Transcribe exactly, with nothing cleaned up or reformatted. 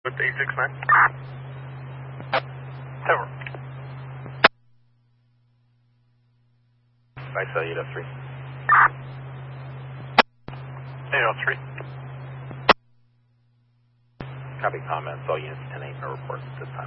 With eight six nine. Over. I saw you to three. eight oh three. Copy comments. All units ten eight, no reports at this time.